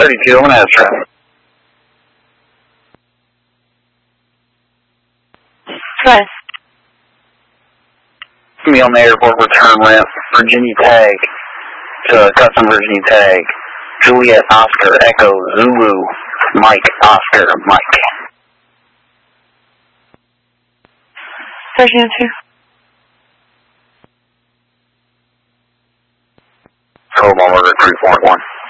32, I'm going to have traffic. Press. Me on the airport return ramp, Virginia Tag to custom Virginia Tag. Juliet Oscar Echo Zulu Mike Oscar Mike. 1302. Total Murder 341.